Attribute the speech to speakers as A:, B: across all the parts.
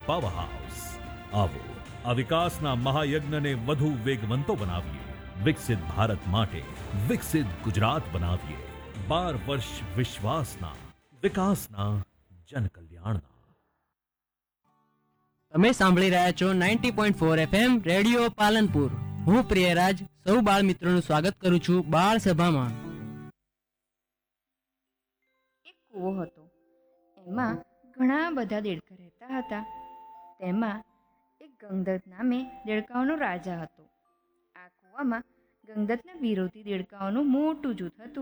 A: Power house. આવો આ વિકાસના મહાયજ્ઞને વધુ વેગવંતો બનાવીએ. વિકસિત ભારત માટે વિકસિત ગુજરાત બનાવીએ. 12 વર્ષ વિશ્વાસના, વિકાસના, જનકલ્યાણના.
B: તમે સાંભળી રહ્યા છો 90.4 FM રેડિયો પાલનપુર. હું પ્રિયરાજ સૌ બાળ મિત્રોનું સ્વાગત કરું છું બાળ સભામાં.
C: એક કૂવો હતો. એમાં ઘણા બધા દેડકા રહેતા હતા. તેમાં એક ગંગદત્ત નામે દેડકાઓનો રાજા હતો. આ કૂવામાં ગંગદત્તના વિરોધી દેડકાઓનું મોટું જૂથ હતું.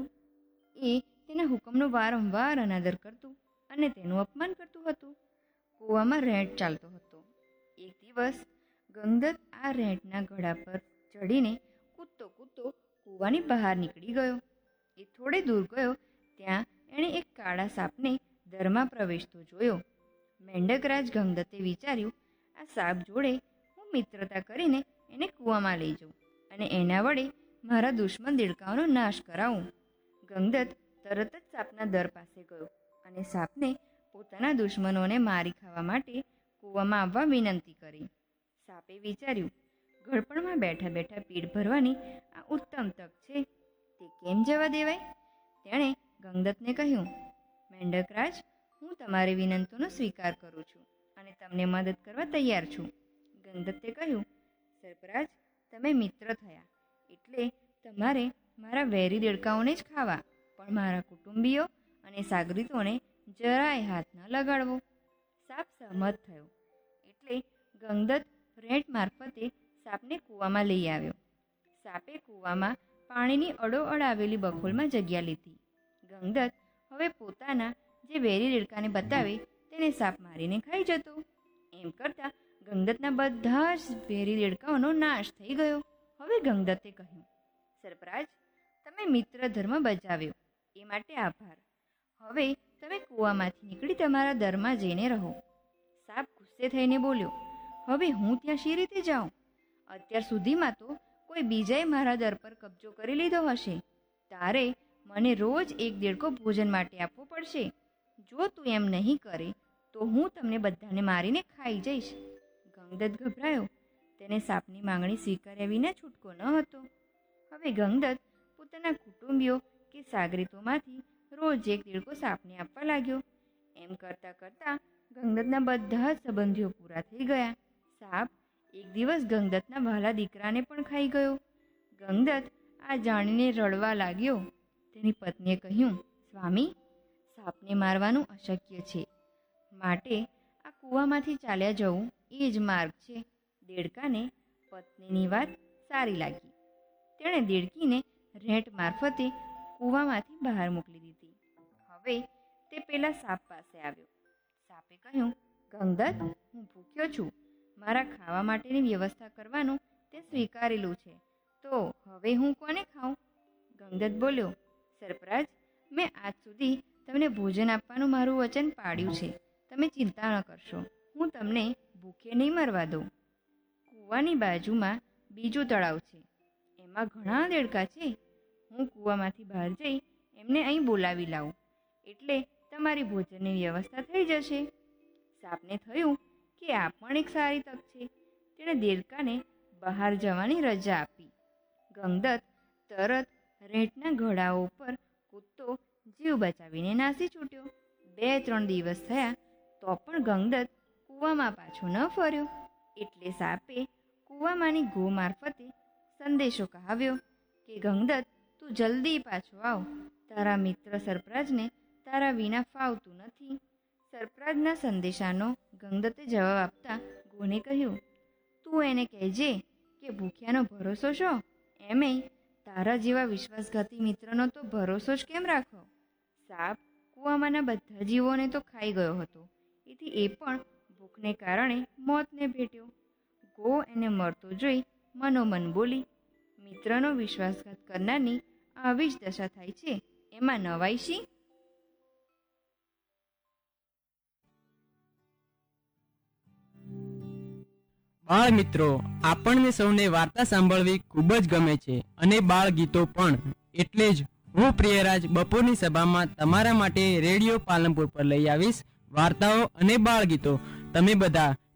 C: એ તેના હુકમનો વારંવાર અનાદર કરતું અને તેનું અપમાન કરતું હતું. કૂવામાં રેંટ ચાલતો હતો. એક દિવસ ગંગદત્ત આ રેંટના ઘડા પર ચડીને કૂદતો કૂદતો કૂવાની બહાર નીકળી ગયો. એ થોડે દૂર ગયો ત્યાં એણે એક કાળા સાપને દરમાં પ્રવેશતો જોયો. મેંઢકરાજ ગંગદત્તે વિચાર્યું, આ સાપ જોડે હું મિત્રતા કરીને એને કૂવામાં લઈ જાઉં અને એના વડે મારા દુશ્મન દેડકાઓનો નાશ કરાવું. ગંગદત્ત તરત જ સાપના દર પાસે ગયો અને સાપને પોતાના દુશ્મનોને મારી ખાવા માટે કૂવામાં આવવા વિનંતી કરી. સાપે વિચાર્યું, ઘડપણમાં બેઠા બેઠા પેટ ભરવાની આ ઉત્તમ તક છે, તે કેમ જવા દેવાય? તેણે ગંગદત્તને કહ્યું, મેંઢકરાજ, હું તમારી વિનંતીનો સ્વીકાર કરું છું અને તમને મદદ કરવા તૈયાર છું. ગંગદત્તે કહ્યું, સર્પરાજ, તમે મિત્ર થયા એટલે તમારે મારા વેરી દેડકાઓને જ ખાવા, પણ મારા કુટુંબીઓ અને સાગરીતોને જરાય હાથ ન લગાડવો. સાપ સહમત થયો એટલે ગંગદત્ત રેંટ મારફતે સાપને કૂવામાં લઈ આવ્યો. સાપે કૂવામાં પાણીની અડોઅડ આવેલી બખોલમાં જગ્યા લીધી. ગંગદત્ત હવે પોતાના જે વેરી દેડકાને બતાવે તેને સાપ મારીને ખાઈ જતો. એમ કરતાં ગંગદત્તના બધા જ વેરી દેડકાઓનો નાશ થઈ ગયો. હવે ગંગદત્તે કહ્યું, સર્પરાજ, તમે મિત્ર ધર્મ બજાવ્યો એ માટે આભાર. હવે તમે કૂવામાંથી નીકળી તમારા દરમાં જઈને રહો. સાપ ગુસ્સે થઈને બોલ્યો, હવે હું ત્યાં શી રીતે જાઉં? અત્યાર સુધીમાં તો કોઈ બીજાએ મારા દર પર કબજો કરી લીધો હશે. તારે મને રોજ એક દેડકો ભોજન માટે આપવો પડશે. જો તું એમ નહીં કરે તો હું તમને બધાને મારીને ખાઈ જઈશ. ગંગદત્ત ગભરાયો. તેને સાપની માંગણી સ્વીકાર્યા વિના છૂટકો ન હતો. હવે ગંગદત્ત પોતાના કુટુંબીઓ કે સાગરીતોમાંથી રોજ એક દેડકો સાપને આપવા લાગ્યો. એમ કરતાં કરતાં ગંગદત્તના બધા જ સંબંધીઓ પૂરા થઈ ગયા. સાપ એક દિવસ ગંગદત્તના વહાલા દીકરાને પણ ખાઈ ગયો. ગંગદત્ત આ જાણીને રડવા લાગ્યો. તેની પત્નીએ કહ્યું, સ્વામી, સાપને મારવાનું અશક્ય છે, માટે આ કૂવામાંથી ચાલ્યા જવું એ જ માર્ગ છે. દેડકાને પત્નીની વાત સારી લાગી. તેણે દેડકીને રેંટ મારફતે કૂવામાંથી બહાર મોકલી દીધી. હવે તે પેલા સાપ પાસે આવ્યો. સાપે કહ્યું, ગંગદત્ત, હું ભૂખ્યો છું. મારા ખાવા માટેની વ્યવસ્થા કરવાનું તે સ્વીકારેલું છે, તો હવે હું કોને ખાઉં? ગંગદત્ત બોલ્યો, સર્પરાજ, મેં આજ સુધી તમને ભોજન આપવાનું મારું વચન પાળ્યું છે. તમે ચિંતા ન કરશો, હું તમને ભૂખે નહીં મરવા દઉં. કૂવાની બાજુમાં બીજું તળાવ છે, એમાં ઘણા દેડકા છે. હું કૂવામાંથી બહાર જઈ એમને અહીં બોલાવી લાવું એટલે તમારી ભોજનની વ્યવસ્થા થઈ જશે. સાપને થયું કે આ પણ એક સારી તક છે. તેણે દેડકાને બહાર જવાની રજા આપી. ગંગદત્ત તરત રેંટના ઘડાઓ પર કૂદતો જીવ બચાવીને નાસી છૂટ્યો. 2-3 દિવસ થયા તો પણ ગંગદત્ત કૂવામાં પાછો ન ફર્યો. એટલે સાપે કૂવામાંની ગો મારફતે સંદેશો કહાવ્યો કે ગંગદત્ત, તું જલ્દી પાછો આવ. તારા મિત્ર સર્પરાજને તારા વિના ફાવતું નથી. સર્પરાજના સંદેશાનો ગંગદત્તે જવાબ આપતા ગોને કહ્યું, તું એને કહેજે કે ભૂખ્યાનો ભરોસો શો? એમેય તારા જેવા વિશ્વાસઘાતી મિત્રનો તો ભરોસો જ કેમ રાખો? સાપ કૂવામાંના બધા જીવોને તો ખાઈ ગયો હતો, એથી એ પણ ભૂખને કારણે મોતને ભેટ્યો. ગો એને મરતો જોઈ મનોમન બોલી, મિત્રનો વિશ્વાસઘાત કરનારની આવી જ દશા થાય છે, એમાં નવાઈ શી?
B: બાળ મિત્રો, આપણને સૌને વાર્તા સાંભળવી ખૂબ જ ગમે છે અને બાળ ગીતો પણ. એટલે જ હું પ્રિયરાજ બપોરની સભામાં તમારા માટે રેડિયો પાલનપુર પર લઈ આવીશ વાર્તાઓ અને બાળ ગીતો. તમે બધા